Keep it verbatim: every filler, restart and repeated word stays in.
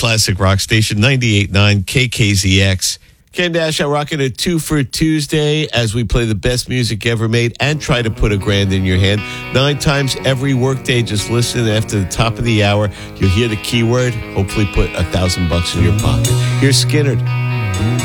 classic rock station, ninety-eight point nine K K Z X. Ken Dash, I rocking a two for Tuesday as we play the best music ever made and try to put a grand in your hand. Nine times every workday, just listen after the top of the hour. You'll hear the keyword, hopefully put a thousand bucks in your pocket. Here's Skynyrd.